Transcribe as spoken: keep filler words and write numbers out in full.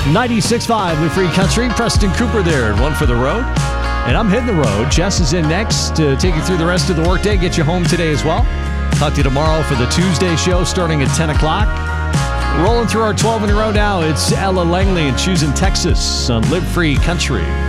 ninety-six point five Live Free Country. Preston Cooper there, and one for the road. And I'm hitting the road. Jess is in next to take you through the rest of the workday, get you home today as well. Talk to you tomorrow for the Tuesday show starting at ten o'clock. Rolling through our twelve in a row now. It's Ella Langley and Choosing Texas on Live Free Country.